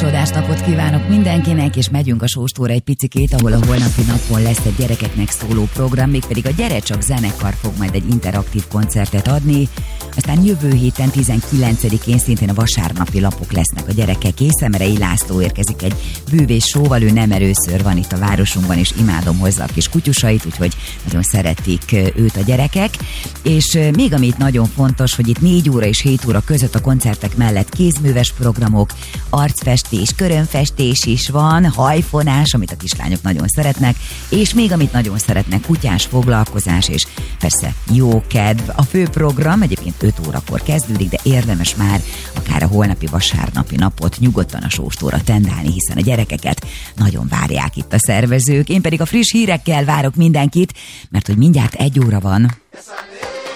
csodás napot kívánok mindenkinek, és megyünk a sóstóra egy picikét, ahol a holnapi napon lesz egy gyerekeknek szóló program, mégpedig a Gyere Csak zenekar fog majd egy interaktív koncertet adni. Aztán jövő héten 19-én szintén a vasárnapi lapok lesznek a gyerekeké. Szemerei László érkezik egy bűvés show-val, ő nem először van itt a városunkban, és imádom hozzá a kis kutyusait, úgyhogy nagyon szeretik őt a gyerekek. És még amit nagyon fontos, hogy itt 4 óra és 7 óra között a koncertek mellett kézműves programok, arcfestés, körömfestés is van, hajfonás, amit a kislányok nagyon szeretnek, és még amit nagyon szeretnek, kutyás foglalkozás, és persze jó kedv. A fő program egyébként 5 órakor kezdődik, de érdemes már akár a holnapi vasárnapi napot nyugodtan a sóstóra tendálni, hiszen a gyerekeket nagyon várják itt a szervezők. Én pedig a friss hírekkel várok mindenkit, mert hogy mindjárt 1 óra van.